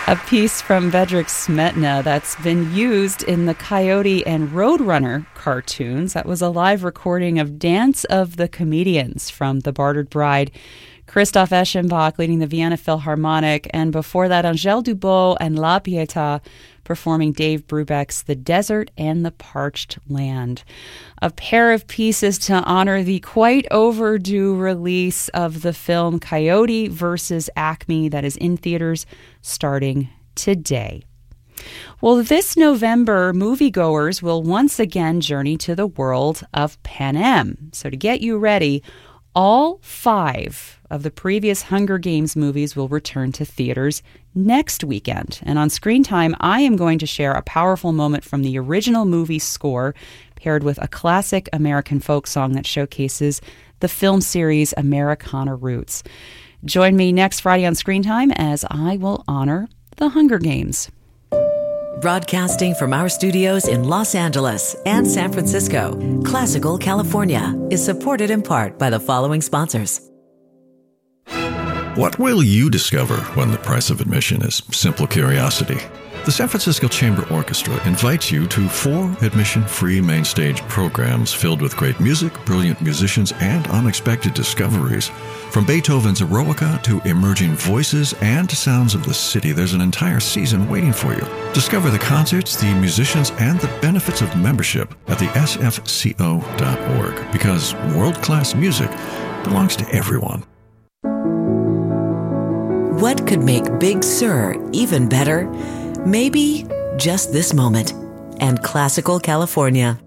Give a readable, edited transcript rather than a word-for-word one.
A piece from Vedrik Smetna that's been used in the Coyote and Roadrunner cartoons. That was a live recording of Dance of the Comedians from The Bartered Bride. Christoph Eschenbach leading the Vienna Philharmonic, and before that, Angèle Dubos and La Pietà performing Dave Brubeck's The Desert and the Parched Land. A pair of pieces to honor the quite overdue release of the film Coyote vs. Acme that is in theaters starting today. Well, this November, moviegoers will once again journey to the world of Panem. So to get you ready, all 5 of the previous Hunger Games movies will return to theaters next weekend. And on Screen Time, I am going to share a powerful moment from the original movie score paired with a classic American folk song that showcases the film series Americana roots. Join me next Friday on Screen Time as I will honor the Hunger Games. Broadcasting from our studios in Los Angeles and San Francisco, Classical California is supported in part by the following sponsors. What will you discover when the price of admission is simple curiosity? The San Francisco Chamber Orchestra invites you to 4 admission-free main stage programs filled with great music, brilliant musicians, and unexpected discoveries. From Beethoven's Eroica to emerging voices and sounds of the city, there's an entire season waiting for you. Discover the concerts, the musicians, and the benefits of membership at the sfco.org, because world-class music belongs to everyone. What could make Big Sur even better? Maybe just this moment. And Classical California.